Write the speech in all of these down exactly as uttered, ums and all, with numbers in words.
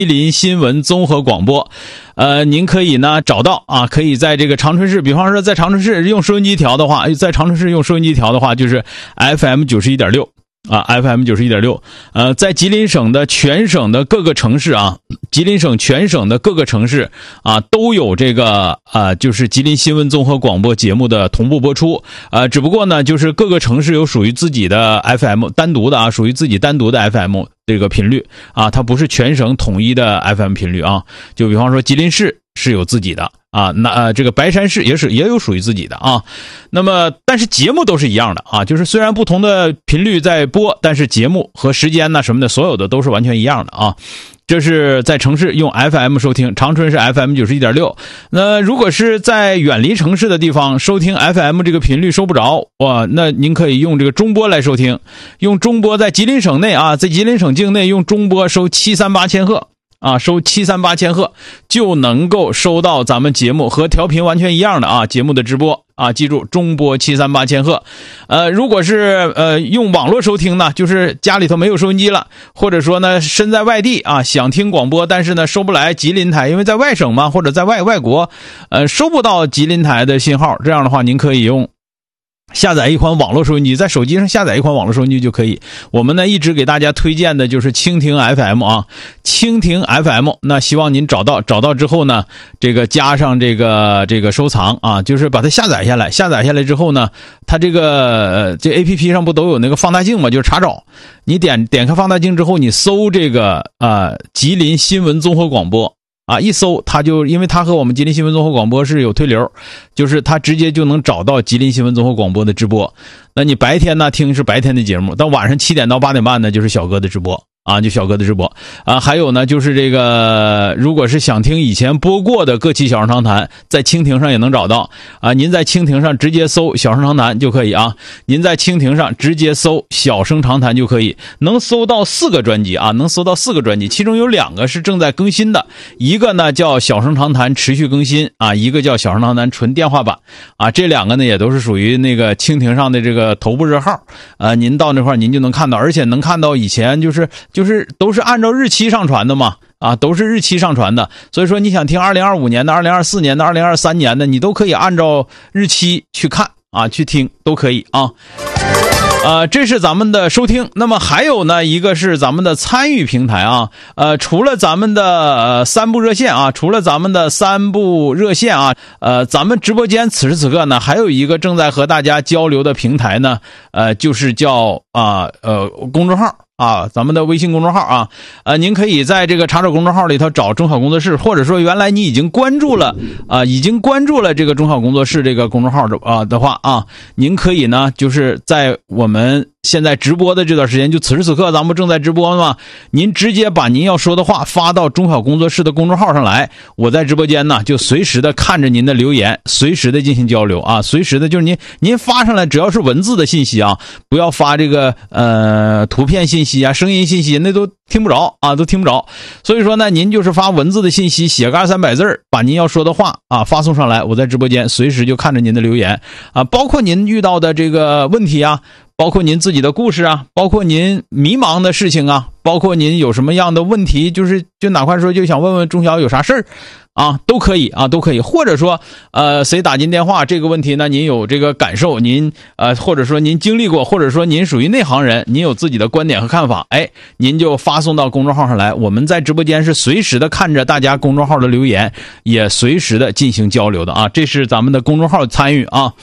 吉林新闻综合广播，呃，您可以呢找到啊，可以在这个长春市，比方说在长春市用收音机调的话，在长春市用收音机调的话，就是 F M 九十一点六。啊 ，F M 九十一点六，呃，在吉林省的全省的各个城市啊，吉林省全省的各个城市啊，都有这个啊，就是吉林新闻综合广播节目的同步播出。呃，只不过呢，就是各个城市有属于自己的 F M 单独的啊，属于自己单独的 F M 这个频率啊，它不是全省统一的 F M 频率啊。就比方说吉林市是有自己的。啊，那呃，这个白山市也是也有属于自己的啊，那么但是节目都是一样的啊，就是虽然不同的频率在播，但是节目和时间呢什么的，所有的都是完全一样的啊。这是在城市用 F M 收听，长春是 F M 九十一点六。那如果是在远离城市的地方收听 F M 这个频率收不着，哇，那您可以用这个中波来收听，用中波在吉林省内啊，在吉林省境内用中波收七三八千赫。啊，收七三八千赫就能够收到咱们节目和调频完全一样的啊节目的直播啊，记住中波七三八千赫。呃，如果是呃用网络收听呢，就是家里头没有收音机了，或者说呢身在外地啊想听广播，但是呢收不来吉林台，因为在外省嘛，或者在外外国，呃收不到吉林台的信号，这样的话您可以用。下载一款网络收音机，在手机上下载一款网络收音机就可以。我们呢一直给大家推荐的就是蜻蜓 F M 啊，蜻蜓 F M。那希望您找到，找到之后呢，这个加上这个这个收藏啊，就是把它下载下来。下载下来之后呢，它这个这 A P P 上不都有那个放大镜嘛，就是查找。你点点开放大镜之后，你搜这个呃吉林新闻综合广播。啊，一搜它就，因为它和我们吉林新闻综合广播是有推流，就是它直接就能找到吉林新闻综合广播的直播。那你白天呢听是白天的节目，到晚上七点到八点半呢就是小哥的直播啊，就小哥的直播啊。还有呢就是这个，如果是想听以前播过的各期小声长谈，在蜻蜓上也能找到啊。您在蜻蜓上直接搜小声长谈就可以啊，您在蜻蜓上直接搜小声长谈就可以，能搜到四个专辑啊，能搜到四个专辑，其中有两个是正在更新的，一个呢叫小声长谈持续更新啊，一个叫小声长谈纯电话版啊，这两个呢也都是属于那个蜻蜓上的这个头部热号啊，您到那块您就能看到，而且能看到以前就是就是都是按照日期上传的嘛。啊，都是日期上传的，所以说你想听二零二五年的、二零二四年的、二零二三年的，你都可以按照日期去看啊，去听都可以啊。呃，这是咱们的收听。那么还有呢，一个是咱们的参与平台啊。呃，除了咱们的呃三部热线啊，除了咱们的三部热线啊，呃，咱们直播间此时此刻呢，还有一个正在和大家交流的平台呢，呃，就是叫啊 呃, 呃公众号。啊，咱们的微信公众号啊，呃，您可以在这个查找公众号里头找中小工作室，或者说原来你已经关注了啊、呃，已经关注了这个中小工作室这个公众号的啊的话啊，您可以呢，就是在我们现在直播的这段时间，就此时此刻咱们正在直播嘛，您直接把您要说的话发到中小工作室的公众号上来，我在直播间呢就随时的看着您的留言，随时的进行交流啊，随时的就是您您发上来，只要是文字的信息啊，不要发这个呃图片信息啊、声音信息，那都听不着啊，都听不着。所以说呢，您就是发文字的信息，写个二三百字，把您要说的话啊发送上来，我在直播间随时就看着您的留言啊，包括您遇到的这个问题啊。包括您自己的故事啊，包括您迷茫的事情啊，包括您有什么样的问题，就是就哪块说就想问问钟晓有啥事儿啊，都可以啊，都可以。或者说呃谁打进电话这个问题呢，您有这个感受，您呃或者说您经历过，或者说您属于内行人，您有自己的观点和看法，哎，您就发送到公众号上来，我们在直播间是随时的看着大家公众号的留言，也随时的进行交流的啊，这是咱们的公众号参与啊。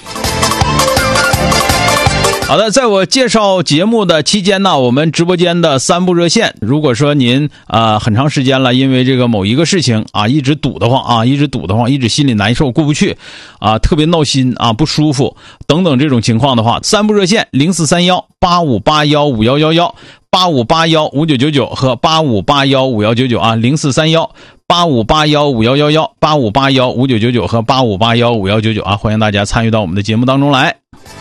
好的，在我介绍节目的期间呢，我们直播间的三部热线，如果说您啊、呃、很长时间了，因为这个某一个事情啊一直堵得慌啊，一直堵得慌，一直心里难受过不去啊，特别闹心啊，不舒服等等这种情况的话，三部热线零四三幺八五八幺五幺幺幺、八五八幺五九九九和八五八幺五幺九九啊，零四三幺八五八幺五幺幺幺、八五八幺五九九九和八五八幺五幺九九啊，欢迎大家参与到我们的节目当中来。